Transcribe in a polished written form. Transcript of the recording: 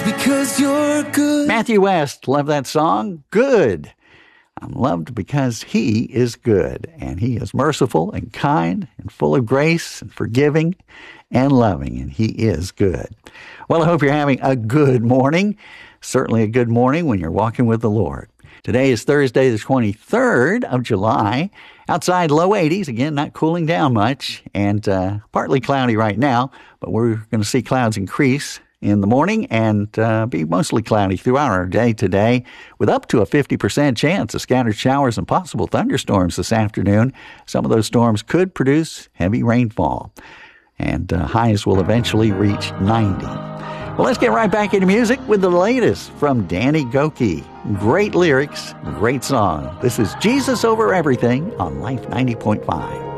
because you're good. Matthew West, love that song. Good. I'm loved because he is good, and he is merciful and kind and full of grace and forgiving and loving, and he is good. Well, I hope you're having a good morning. Certainly a good morning when you're walking with the Lord. Today is Thursday, the 23rd of July. Outside, low 80s. Again, not cooling down much, and partly cloudy right now, but we're going to see clouds increase in the morning and be mostly cloudy throughout our day today, with up to a 50% chance of scattered showers and possible thunderstorms this afternoon. Some of those storms could produce heavy rainfall, and highs will eventually reach 90. Well, let's get right back into music with the latest from Danny Gokey. Great lyrics, great song. This is Jesus Over Everything on Life 90.5.